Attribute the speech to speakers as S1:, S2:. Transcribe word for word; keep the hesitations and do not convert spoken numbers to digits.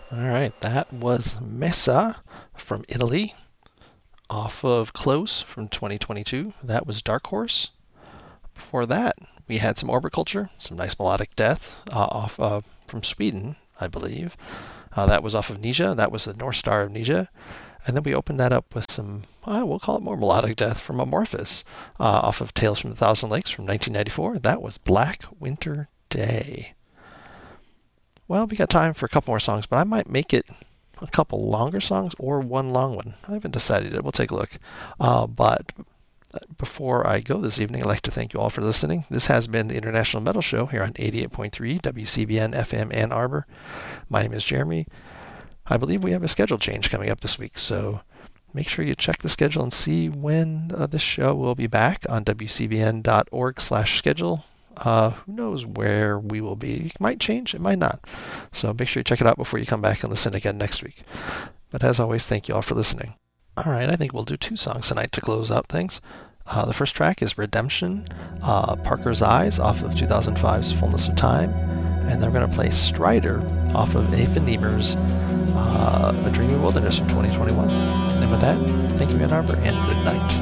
S1: All right, that was Mesa from Italy, off of Close from twenty twenty-two. That was Dark Horse. Before that, we had some Orbit Culture, some nice melodic death uh, off uh, from Sweden, I believe. Uh, that was off of Nija. That was the North Star of Nija. And then we opened that up with some, uh, we'll call it more melodic death from Amorphous, uh, off of Tales from the Thousand Lakes from nineteen ninety-four. That was Black Winter Day. Well, we got time for a couple more songs, but I might make it a couple longer songs or one long one. I haven't decided yet. We'll take a look. Uh, but before I go this evening, I'd like to thank you all for listening. This has been the International Metal Show here on eighty-eight point three W C B N F M Ann Arbor. My name is Jeremy. I believe we have a schedule change coming up this week, so make sure you check the schedule and see when uh, this show will be back on W C B N dot org slash schedule. Uh, who knows where we will be? It might change, it might not. So make sure you check it out before you come back and listen again next week. But as always, thank you all for listening. All right, I think we'll do two songs tonight to close out things. Uh, the first track is Redemption, uh, Parker's Eyes off of two thousand five's Fullness of Time. And then we're going to play Strider off of Ava Niemer's uh, A Dreamy Wilderness from twenty twenty-one. And with that, thank you, Ann Arbor, and good night.